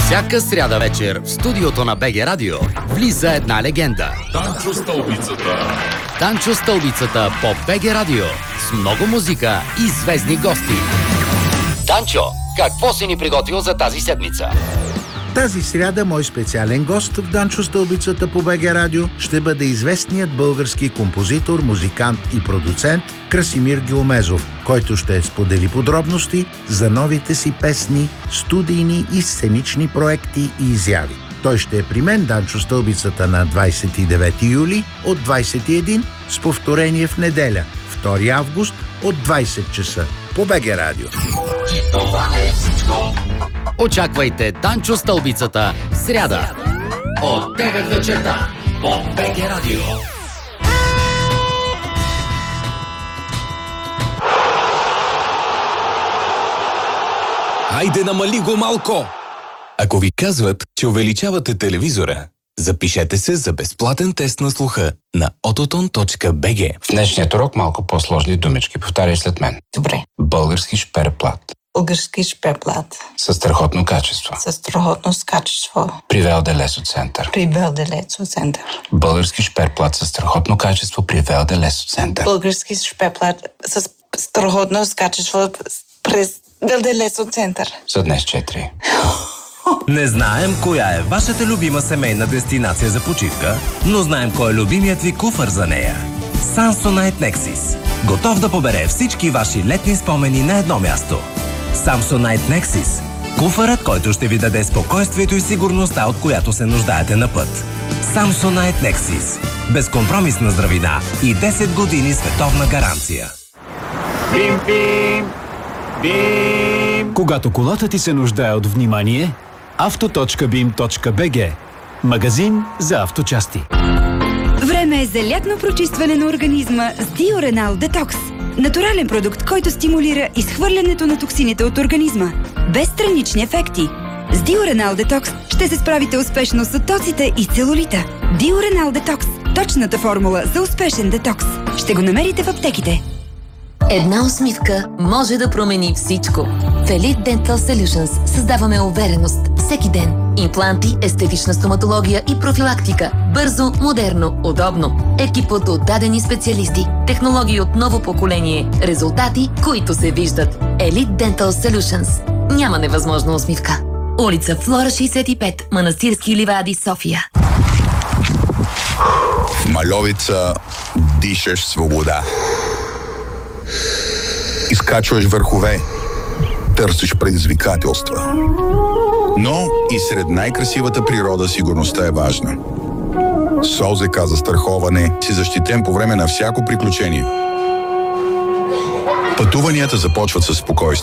Всяка сряда вечер в студиото на БГ Радио влиза една легенда. Данчо Стълбицата. Данчо Стълбицата по БГ Радио с много музика и звездни гости. Данчо, какво си ни приготвил за тази седмица? Тази сряда мой специален гост в Данчо Стълбицата по БГ Радио ще бъде известният български композитор, музикант и продуцент Красимир Геомезов, който ще сподели подробности за новите си песни, студийни и сценични проекти и изяви. Той ще е при мен, Данчо Стълбицата, на 29 юли от 21 с повторение в неделя, 2 август от 20 часа по БГ Радио. И това е всичко. Очаквайте Данчо Стълбицата сряда от 9 вечерта по БГ Радио. Хайде, намали го малко! Ако ви казват, че увеличавате телевизора, запишете се за безплатен тест на слуха на ototon.bg. В днешният урок малко по-сложни думички. Повтаряй след мен. Добре. Български шперплат. Български шперплат. Със страхотно качество. Със страхотно качество. При Велделесо център. При Велделесо център. Български шперплат със страхотно качество при Велделесо център. Български шперплат с страхотно качество през Велделесо център. За днес 4. Не знаем коя е вашата любима семейна дестинация за почивка, но знаем кой е любимият ви куфар за нея. Samsonite Nexus. Готов да побере всички ваши летни спомени на едно място. Samsonite Nexus. Куфарът, който ще ви даде спокойствието и сигурността, от която се нуждаете на път. Samsonite Nexus. Безкомпромисна здравина и 10 години световна гаранция. Бим, бим, бим. Когато колата ти се нуждае от внимание, auto.bim.bg. Магазин за авточасти. Време е за лятно прочистване на организма с Диоренал Детокс. Натурален продукт, който стимулира изхвърлянето на токсините от организма. Без странични ефекти. С Диоренал Детокс ще се справите успешно с оттоците и целулита. Диоренал Детокс. Точната формула за успешен детокс. Ще го намерите в аптеките. Една усмивка може да промени всичко. В Elite Dental Solutions създаваме увереност всеки ден. Импланти, естетична стоматология и профилактика. Бързо, модерно, удобно. Екип от отдадени специалисти. Технологии от ново поколение. Резултати, които се виждат. Elite Dental Solutions. Няма невъзможна усмивка. Улица Флора 65, Манастирски ливади, София. В Мальовица дишаш свобода. Изкачваш върхове, търсиш предизвикателства. Но и сред най-красивата природа сигурността е важна. С ОЗК за страховане си защитен по време на всяко приключение. Пътуванията започват със спокойствие.